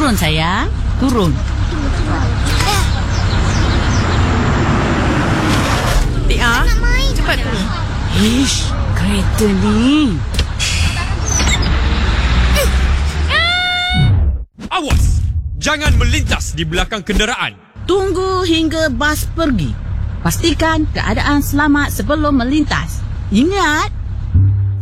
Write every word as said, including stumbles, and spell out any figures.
Turun sayang, turun. Tia, cepat turun. Ish, kereta ni. Awas! Jangan melintas di belakang kenderaan. Tunggu hingga bas pergi. Pastikan keadaan selamat sebelum melintas. Ingat,